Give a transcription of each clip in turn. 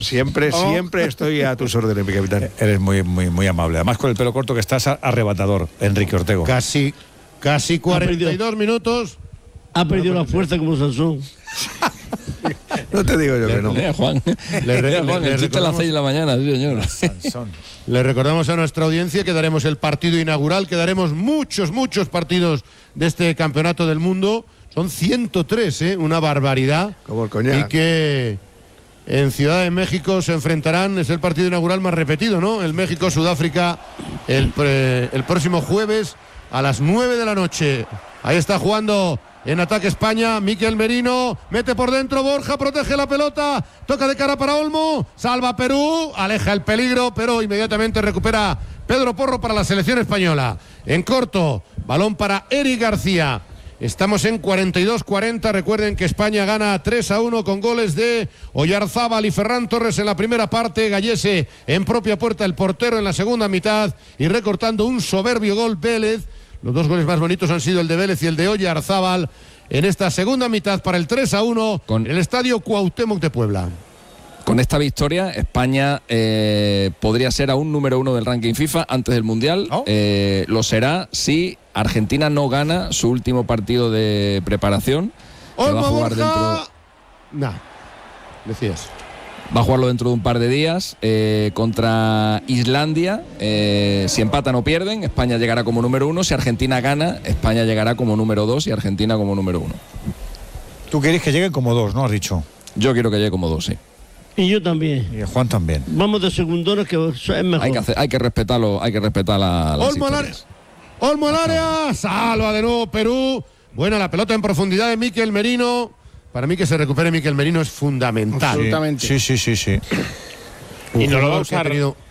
Siempre estoy a tus órdenes, mi capitán. Eres muy, muy, muy amable. Además, con el pelo corto que estás arrebatador, Enrique Ortego. Casi 42 minutos. Ha perdido la fuerza como Sansón. No te digo yo que no. Juan, el chiste a las 6 de la mañana, sí, señor. Le recordamos a nuestra audiencia que daremos el partido inaugural, que daremos muchos partidos de este campeonato del mundo. Son 103, una barbaridad. Como el coñac. Y que en Ciudad de México se enfrentarán, es el partido inaugural más repetido, ¿no? El México-Sudáfrica el próximo jueves a las 9 de la noche. Ahí está jugando en ataque España, Mikel Merino, mete por dentro Borja, protege la pelota, toca de cara para Olmo, salva Perú, aleja el peligro, pero inmediatamente recupera Pedro Porro para la selección española. En corto, balón para Eric García. Estamos en 42-40, recuerden que España gana 3-1 con goles de Oyarzábal y Ferran Torres en la primera parte, Gallese en propia puerta, el portero en la segunda mitad y recortando un soberbio gol Vélez. Los dos goles más bonitos han sido el de Vélez y el de Oyarzábal en esta segunda mitad para el 3-1 en el estadio Cuauhtémoc de Puebla. Con esta victoria, España podría ser aún número 1 del ranking FIFA antes del Mundial. Lo será si Argentina no gana su último partido de preparación. Que va a jugar Va a jugarlo dentro de un par de días contra Islandia. Si empatan o pierden, España llegará como número 1. Si Argentina gana, España llegará como número 2 y Argentina como número 1. Tú quieres que lleguen como 2, ¿no? Has dicho. Yo quiero que llegue como 2, sí. Y yo también. Y Juan también. Vamos de segundones, que es mejor. Hay que respetar las historias. Olmo al área, salva de nuevo Perú. Buena la pelota en profundidad de Mikel Merino. Para mí que se recupere Mikel Merino es fundamental. Absolutamente. Sí. Y no lo va a usar,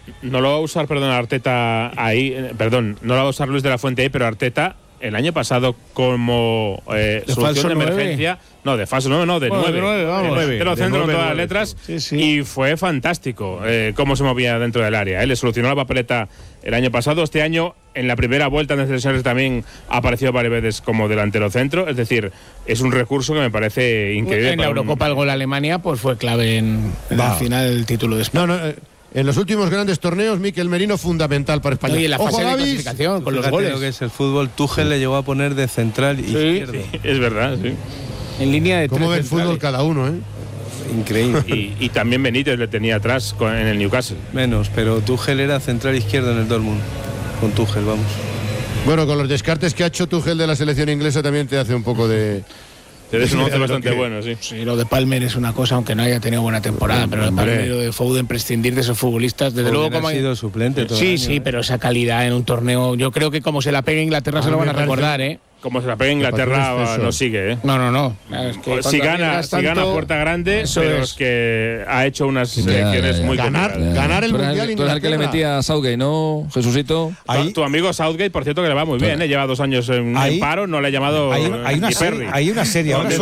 Arteta ahí, no lo va a usar Luis de la Fuente ahí, pero Arteta el año pasado como solución de emergencia, de falso 9, no, de 9. Vamos. Pero centro con todas las letras y fue fantástico cómo se movía dentro del área. Le solucionó la papeleta el año pasado. Este año, en la primera vuelta de selecciones también ha aparecido varias veces como delantero centro. Es decir, es un recurso que me parece increíble. En la Eurocopa el gol a Alemania pues fue clave en la final del título de España. En los últimos grandes torneos, Mikel Merino fundamental para España. Y en la fase de clasificación con los goles. Lo que es el fútbol, Tuchel le llegó a poner de central izquierdo. Sí, es verdad, sí. En línea de ¿Cómo ve el fútbol cada uno, Increíble. Y también Benítez le tenía atrás en el Newcastle. Menos, pero Tuchel era central izquierdo en el Dortmund. Con Tuchel, vamos. Bueno, con los descartes que ha hecho Tuchel de la selección inglesa también te hace un poco de... Es un once bastante bueno, sí. Sí, lo de Palmer es una cosa, aunque no haya tenido buena temporada, pero de Palmer y lo de Foden, prescindir de esos futbolistas, desde luego como ha sido suplente todo Sí, el año, pero esa calidad en un torneo, yo creo que como se la pegue Inglaterra se lo van a recordar, Como se la pega Inglaterra, no sigue, No. Es que si gana puerta grande, pero es que ha hecho unas selecciones muy complicadas. Ganar el Mundial Tú eres el que le metía a Southgate, ¿no, Jesucito? Tu amigo Southgate, por cierto, que le va muy bien, lleva 2 años en paro, no le ha llamado hay una serie ahora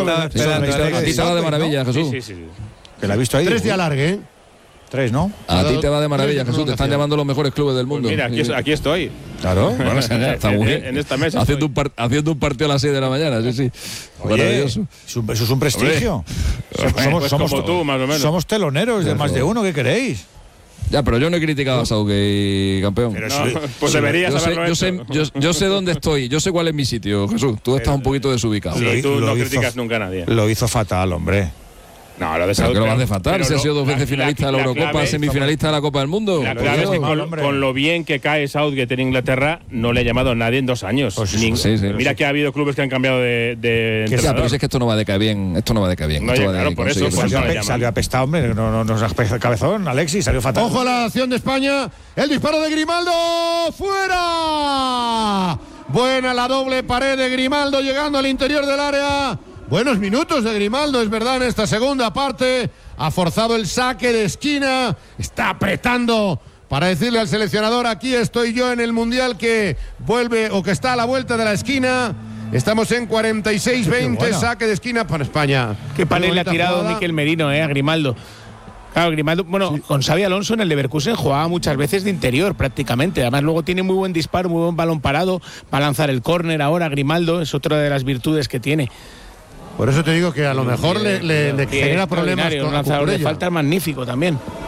a ti te va de maravilla, Jesús. Sí. Que la he visto ahí. 3 de alargue, 3, ¿no? A ti te va de maravilla, Jesús. Te están llamando los mejores clubes del mundo. Pues mira, aquí estoy. Claro. Está muy bien. En esta mesa. Haciendo un partido a las 6 de la mañana, sí. Oye, maravilloso. Eso es un prestigio. Somos como tú, más o menos. Somos teloneros de más de uno, ¿qué queréis? Ya, pero yo no he criticado a Southgate, campeón. Pues deberías haberlo hecho. Yo sé dónde estoy, yo sé cuál es mi sitio, Jesús. Tú estás un poquito desubicado. Sí, tú no criticas nunca a nadie. Lo hizo fatal, hombre. No, lo de Southgate. ¿Qué lo vas a fatal? Si ha sido 2 veces finalista de la Eurocopa, semifinalista de la Copa del Mundo. La clave es que con lo bien que cae Southgate en Inglaterra, no le ha llamado a nadie en 2 años. Pues mira que ha habido clubes que han cambiado de ya, pero es que esto no va de caer bien. No, claro, por eso. Salió apestado, hombre. No nos has cabezón, Alexis, salió fatal. Ojo a la acción de España. El disparo de Grimaldo. ¡Fuera! Buena la doble pared de Grimaldo llegando al interior del área. Buenos minutos de Grimaldo, es verdad, en esta segunda parte. Ha forzado el saque de esquina. Está apretando para decirle al seleccionador: aquí estoy yo en el Mundial que vuelve o que está a la vuelta de la esquina. Estamos en 46-20, saque de esquina para España. Qué panel le ha tirado Mikel Merino a Grimaldo. Claro, Grimaldo, con Xabi Alonso en el Leverkusen jugaba muchas veces de interior prácticamente. Además luego tiene muy buen disparo, muy buen balón parado para lanzar el córner. Ahora Grimaldo es otra de las virtudes que tiene. Por eso te digo que a lo mejor le genera problemas un lanzador de falta magnífico también.